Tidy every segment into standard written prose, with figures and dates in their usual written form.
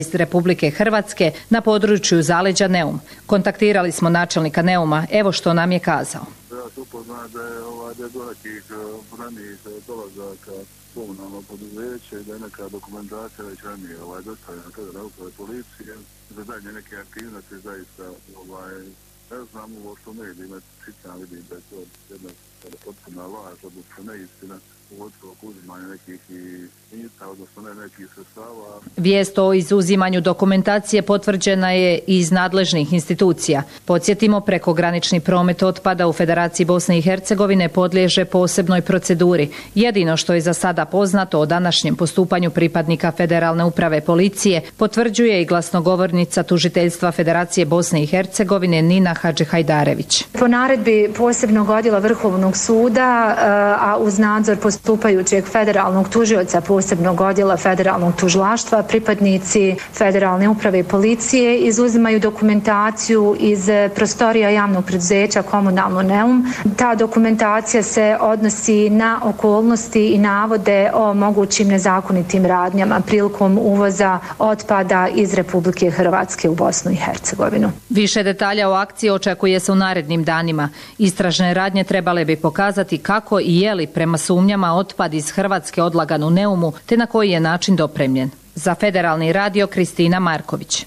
iz Republike Hrvatske na području zaleđa Neum. Kontaktirali smo načelnika Neuma, evo što nam je kazao. Ja se upoznao da je do nekih ranijih dolazaka komunalnog poduzeća i da je neka dokumentacija već ranije dostavljena Federalne uprave policije za dalje neke aktivnosti zaista ne znam ovo što medijima čitam, vidim da je to jedna potpuna laž, odnosno neistina u odstavku uzimanja nekih mita, odnosno nekih sredstava. Vijest o izuzimanju dokumentacije potvrđena je iz nadležnih institucija. Podsjetimo, prekogranični promet otpada u Federaciji Bosne i Hercegovine podliježe posebnoj proceduri. Jedino što je za sada poznato o današnjem postupanju pripadnika Federalne uprave policije potvrđuje i glasnogovornica tužiteljstva Federacije Bosne i Hercegovine Nina Hadžihajdarević. Po naredbi posebnog odjela Vrhovnog suda, a uz nadzor postupajućeg federalnog tužioca posebnog odjela federalnog tužilaštva, pripadnici Federalne uprave i policije izuzimaju dokumentaciju iz prostorija javnog preduzeća Komunalno Neum. Ta dokumentacija se odnosi na okolnosti i navode o mogućim nezakonitim radnjama prilikom uvoza otpada iz Republike Hrvatske u Bosnu i Hercegovinu. Više detalja o akciji očekuje se u narednim danima. Istražne radnje trebale bi pokazati kako i je li prema sumnjama otpad iz Hrvatske odlagan u Neumu, te na koji je način dopremljen. Za Federalni radio Kristina Marković.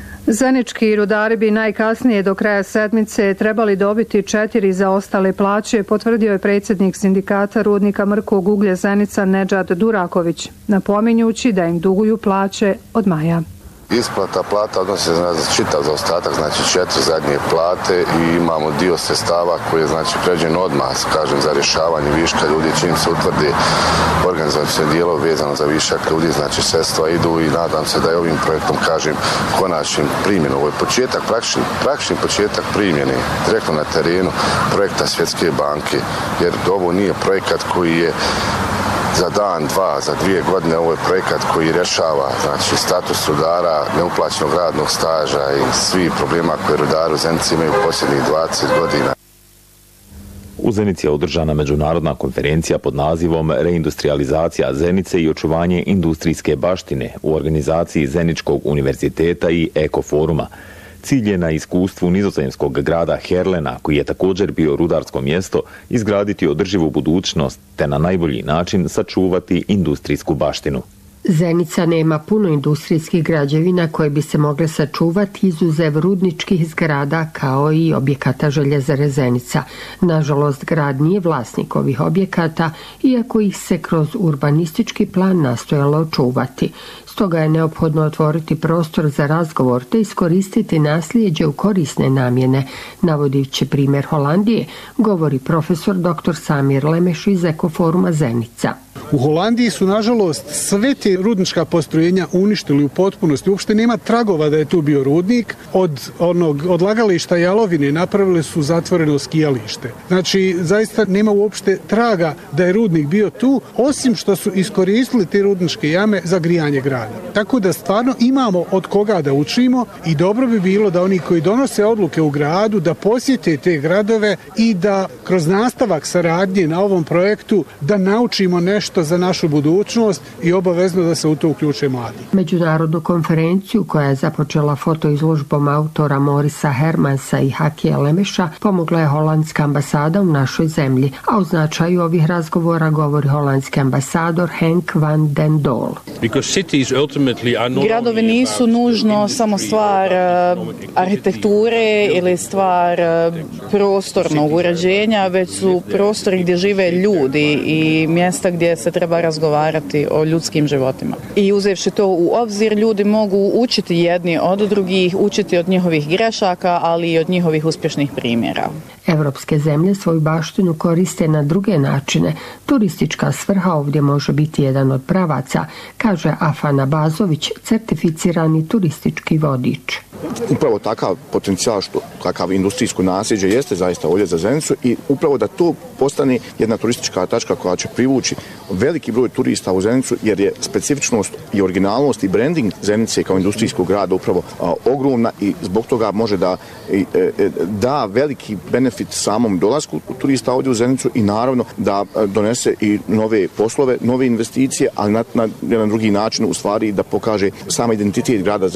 Zenički rudari bi najkasnije do kraja sedmice trebali dobiti 4 zaostale plaće, potvrdio je predsjednik sindikata rudnika mrkog uglja Zenica Nedžad Duraković, napominjući da im duguju plaće od maja. Isplata plata odnosi se na čitav zaostatak, znači 4 zadnje plate i imamo dio sredstava koji je znači pređen odmah, kažem, za rješavanje viška ljudi, čim se utvrdi organizacijne dijelo vezano za višak ljudi, znači sredstva idu i nadam se da je ovim projektom, kažem, konačnim primjenom. Ovo je početak, praktični početak primjene direktno na terenu projekta Svjetske banke, jer ovo nije projekat koji je za dan, dva, za 2 godine. Ovo je projekat koji rješava znači status rudara, neuplaćenog radnog staža i svi problema koje rudari u Zenici imaju posljednjih 20 godina. U Zenici je održana međunarodna konferencija pod nazivom Reindustrializacija Zenice i očuvanje industrijske baštine u organizaciji Zeničkog univerziteta i Ekoforuma. Cilj je na iskustvu nizozemskog grada Herlena, koji je također bio rudarsko mjesto, izgraditi održivu budućnost te na najbolji način sačuvati industrijsku baštinu. Zenica nema puno industrijskih građevina koje bi se mogle sačuvati izuzev rudničkih zgrada kao i objekata željezare Zenica. Nažalost, grad nije vlasnik ovih objekata, iako ih se kroz urbanistički plan nastojalo očuvati. Stoga je neophodno otvoriti prostor za razgovor te iskoristiti nasljeđe u korisne namjene. Navodići primjer Holandije, govori profesor dr. Samir Lemeš iz Ekoforuma Zenica. U Holandiji su, nažalost, sve te rudnička postrojenja uništili u potpunosti. Uopšte nema tragova da je tu bio rudnik. Od onog odlagališta jalovine napravili su zatvoreno skijalište. Znači, zaista nema uopšte traga da je rudnik bio tu, osim što su iskoristili te rudničke jame za grijanje grada. Tako da stvarno imamo od koga da učimo i dobro bi bilo da oni koji donose odluke u gradu da posjete te gradove i da kroz nastavak saradnje na ovom projektu da naučimo nešto za našu budućnost i obavezno da se u to uključe mladi. Međunarodnu konferenciju koja je započela fotoizložbom autora Morisa Hermansa i Hakija Lemeša pomogla je holandska ambasada u našoj zemlji, a o značaju ovih razgovora govori holandski ambasador Henk van den Doel. Gradovi nisu nužno samo stvar arhitekture ili stvar prostornog uređenja, već su prostori gdje žive ljudi i mjesta gdje se treba razgovarati o ljudskim životima. I uzevši to u obzir, ljudi mogu učiti jedni od drugih, učiti od njihovih grešaka, ali i od njihovih uspješnih primjera. Evropske zemlje svoju baštinu koriste na druge načine. Turistička svrha ovdje može biti jedan od pravaca, kaže Afana Bazović, certificirani turistički vodič. upravo takav potencijal, kakav industrijsko nasljeđe jeste zaista ovdje za Zenicu i upravo da to postane jedna turistička tačka koja će privući veliki broj turista u Zenicu, jer je specifičnost i originalnost i branding Zenice kao industrijskog grada upravo ogromna i zbog toga može da veliki benefit samom dolasku turista ovdje u Zenicu i naravno da donese i nove poslove, nove investicije, ali na jedan drugi način u stvari da pokaže sam identitet grada